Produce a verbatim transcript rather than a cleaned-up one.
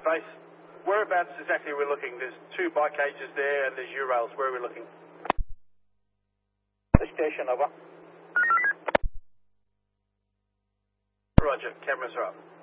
base. Whereabouts exactly are we looking? There's two bike cages there and there's U-rails. Where are we looking? The station, over. Roger, cameras are up.